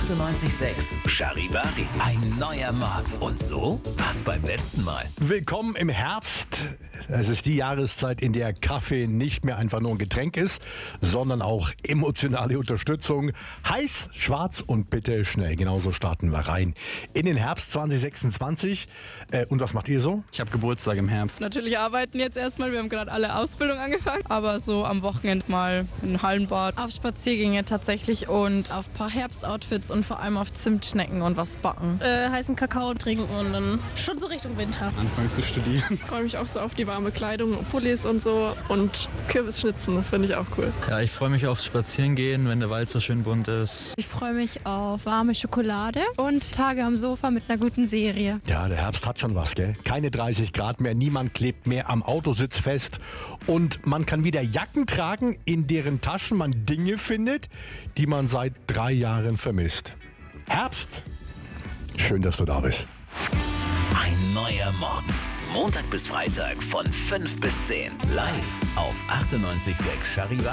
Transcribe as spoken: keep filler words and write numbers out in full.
achtundneunzig Komma sechs Charivari. Ein neuer Morgen. Und so war's beim letzten Mal. Willkommen im Herbst. Es ist die Jahreszeit, in der Kaffee nicht mehr einfach nur ein Getränk ist, sondern auch emotionale Unterstützung. Heiß, schwarz und bitte schnell. Genauso starten wir rein in den Herbst zwanzig sechsundzwanzig. Äh, und was macht ihr so? Ich habe Geburtstag im Herbst. Natürlich arbeiten jetzt erstmal. Wir haben gerade alle Ausbildung angefangen. Aber so am Wochenende mal ein Hallenbad. Auf Spaziergänge tatsächlich und auf ein paar Herbstoutfits und vor allem auf Zimtschnecken und was backen. Äh, heißen Kakao trinken und dann schon so Richtung Winter. Anfangen zu studieren. Ich freue mich auch so auf die warme Kleidung, Pullis und so und Kürbisschnitzen, finde ich auch cool. Ja, ich freue mich aufs Spazierengehen, wenn der Wald so schön bunt ist. Ich freue mich auf warme Schokolade und Tage am Sofa mit einer guten Serie. Ja, der Herbst hat schon was, gell? Keine dreißig Grad mehr, niemand klebt mehr am Autositz fest und man kann wieder Jacken tragen, in deren Taschen man Dinge findet, die man seit drei Jahren vermisst. Herbst, schön, dass du da bist. Ein neuer Morgen. Montag bis Freitag von fünf bis zehn. Live auf achtundneunzig Komma sechs Charivari.